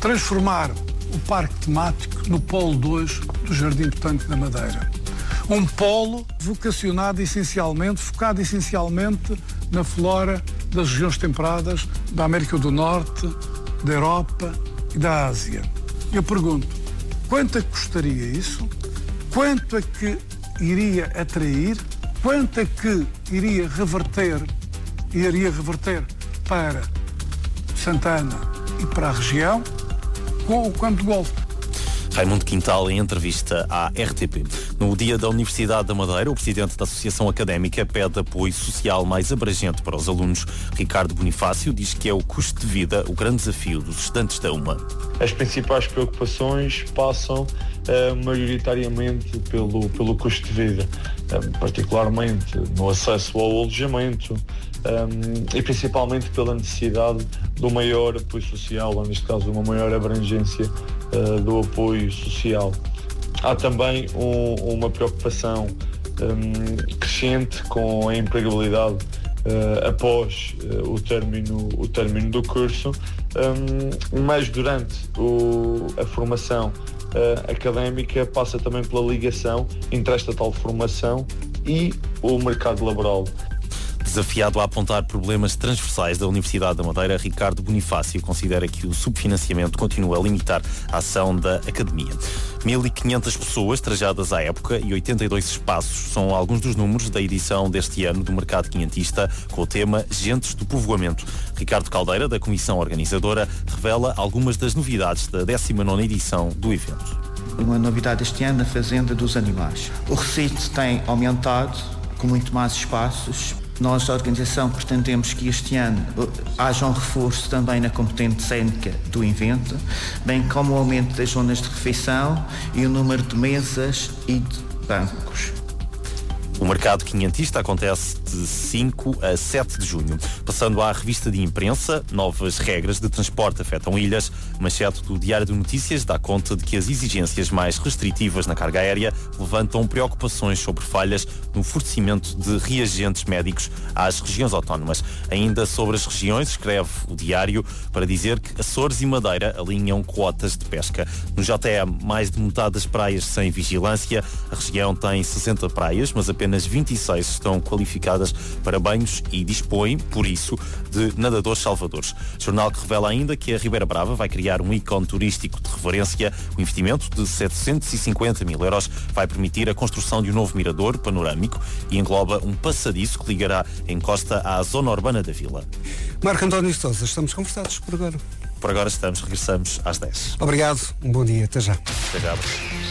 transformar o parque temático no polo 2 do Jardim Botânico da Madeira. Um polo focado essencialmente na flora das regiões temperadas da América do Norte, da Europa e da Ásia. Eu pergunto, quanto é que custaria isso? Quanto é que iria atrair? Quanto é que iria reverter para Santana e para a região com o campo de golfe? Raimundo Quintal, em entrevista à RTP. No Dia da Universidade da Madeira, o presidente da Associação Académica pede apoio social mais abrangente para os alunos. Ricardo Bonifácio diz que é o custo de vida o grande desafio dos estudantes da UMA. As principais preocupações passam maioritariamente pelo custo de vida, particularmente no acesso ao alojamento e principalmente pela necessidade do maior apoio social, ou neste caso uma maior abrangência do apoio social. Há também uma preocupação crescente com a empregabilidade após o término do curso, mas durante a formação académica passa também pela ligação entre esta tal formação e o mercado laboral. Desafiado a apontar problemas transversais da Universidade da Madeira, Ricardo Bonifácio considera que o subfinanciamento continua a limitar a ação da Academia. 1.500 pessoas trajadas à época e 82 espaços são alguns dos números da edição deste ano do Mercado Quinhentista com o tema Gentes do Povoamento. Ricardo Caldeira, da Comissão Organizadora, revela algumas das novidades da 19ª edição do evento. Uma novidade este ano na Fazenda dos Animais. O recinto tem aumentado com muito mais espaços. Nós, da organização, pretendemos que este ano haja um reforço também na competente cênica do evento, bem como o aumento das zonas de refeição e o número de mesas e de bancos. O Mercado Quinhentista acontece de 5 a 7 de junho. Passando à revista de imprensa, novas regras de transporte afetam ilhas. Manchete do Diário de Notícias dá conta de que as exigências mais restritivas na carga aérea levantam preocupações sobre falhas no fornecimento de reagentes médicos às regiões autónomas. Ainda sobre as regiões, escreve o Diário para dizer que Açores e Madeira alinham cotas de pesca. No JE, mais de metade das praias sem vigilância. A região tem 60 praias, mas apenas 26 estão qualificadas para banhos e dispõem, por isso, de nadadores salvadores. Jornal que revela ainda que a Ribeira Brava vai criar um ícone turístico de referência. O investimento de 750 mil euros vai permitir a construção de um novo mirador panorâmico e engloba um passadiço que ligará a encosta à zona urbana da vila. Marco António Sousa, estamos conversados por agora. Por agora regressamos às 10. Obrigado, um bom dia, até já. Até já.